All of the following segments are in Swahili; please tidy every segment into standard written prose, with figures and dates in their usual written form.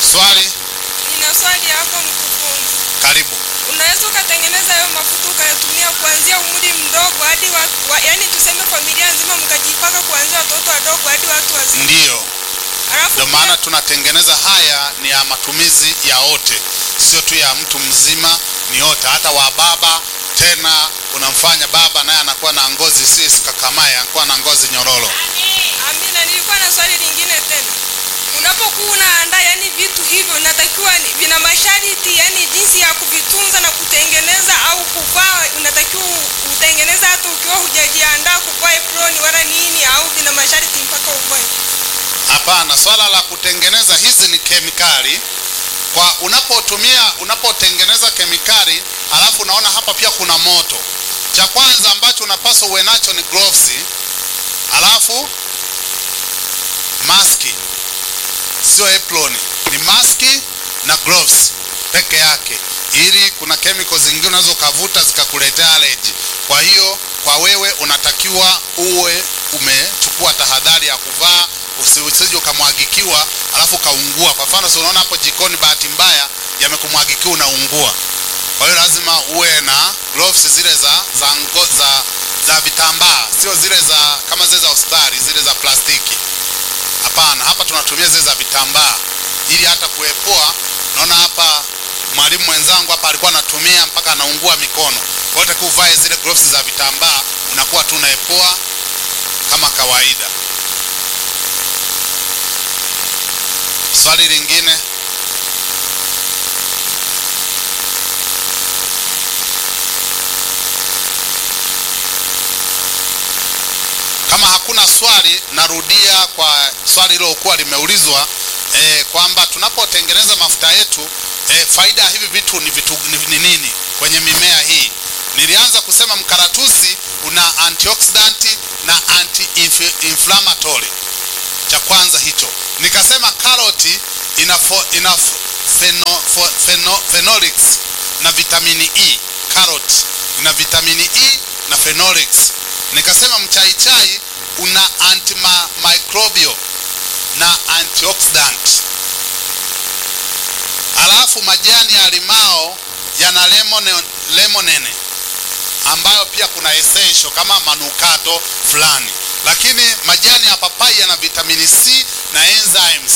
Swali? Nina swali hapo mkufunzi. Karibu. Unaweza ukatengeneza hayo mafuta ukayatumia kuanzia umri mdogo hadi yani tuseme familia nzima mkajipaka kuanzia watoto wadogo hadi watu wazima? Ndiyo. Ndio maana tunatengeneza haya ni ya matumizi ya wote. Sio tu ya mtu mzima, ni yote. Hata wa baba tena unamfanya baba naye anakuwa na ngozi si kakamaye, anakuwa na ngozi nyororo. Amina, nilikuwa na swali lingine tena. Unapokuwa unaandaa yani vitu hivyo unatakiwa vina masharti yani jinsi ya kuvitunza na kutengeneza au kuvaa, unatakiwa utengeneza hata ukiwa hujajiandaa kuvaa apron wala nini, au vina masharti mpaka uvae? Hapana, swala la kutengeneza hizi ni kemikali. Kwa unapotengeneza kemikali, alafu unaona hapa pia kuna moto. Cha kwanza ambacho unapaswa uwe nacho ni gloves, alafu maski. Sio apron, ni maski na gloves peke yake, ili kuna chemicals zingine unazo kavuta zikakuletea allergy. Kwa hiyo kwa wewe unatakiwa uwe umechukua tahadhari ya kuvaa, usije ukamwagikiwa alafu kaungua. Kwa mfano sio, unaona hapo jikoni bahati mbaya yamekumwagikiwa unaungua. Kwa hiyo lazima uwe na gloves zile za vitambaa, sio zile za kama zile za hospitali, zile za plastiki. Hapana, hapa tunatumia zile za vitambaa ili hata kuepoa. Naona hapa mwalimu mwenzangu hapa alikuwa anatumia mpaka anaungua mikono. Kwa hiyo uvae zile gloves za vitambaa, unakuwa tu unaepoa kama kawaida. Swali lingine? Kama hakuna swali, narudia kwa swali lilokuwa limeulizwa kwamba tunapotengeneza mafuta yetu faida ya hivi vitu ni nini kwenye mimea hii. Nilianza kusema mkaratusi una antioxidant na anti-inflammatory. Cha kwanza hicho. Nikasema karoti ina phenolics na vitamini E. Karoti ina vitamini E na phenolics. Nikasema mchaichai una antimicrobial na antioxidant. Alafu majani ya limao yana lemonene ambayo pia kuna essential kama manukato fulani. Lakini majani ya papai yana vitamini C na enzymes.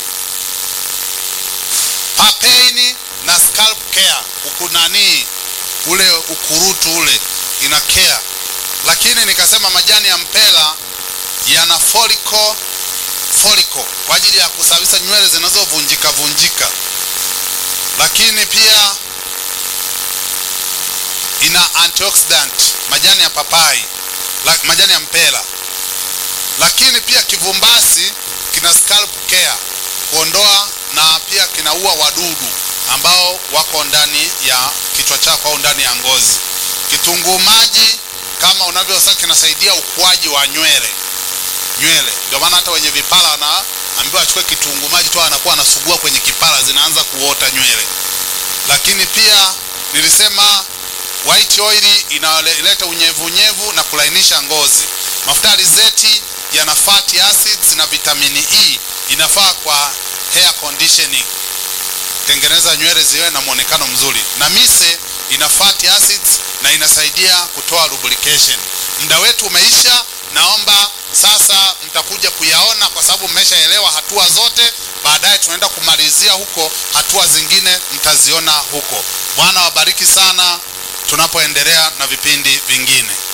Papain na scalp care, ukunani ule ukurutu ule ina care. Lakini nikasema majani ya mpela yana follicle kwa ajili ya kusafisha nywele zinazovunjika. Lakini pia ina antioxidant majani ya papai, majani ya mpela. Lakini pia kivumbasi kina scalp care, kuondoa na pia kinaua wadudu ambao wako ndani ya kichwa chako au ndani ya ngozi. Kitunguu maji kama unavyosema kinasaidia ukuaji wa nywele. Ndio maana hata wenye vipara anaambiwa achukue kitunguu maji tu, anakuwa anasugua kwenye kipara, zinaanza kuota nywele. Lakini pia nilisema white oil inaleta unyevunyevu na kulainisha ngozi. Mafuta ya alizeti yana fatty acids na vitamini E, inafaa kwa hair conditioning, tengeneza nywele ziwe na muonekano mzuri. Na mise ina fatty acids na inasaidia kutoa lubrication. Muda wetu umeisha, naomba sasa mtakuja kuyaona kwa sababu mmeshaelewa hatua zote. Baadaye tunaenda kumalizia huko, hatua zingine mtaziona huko. Bwana wabariki sana tunapoendelea na vipindi vingine.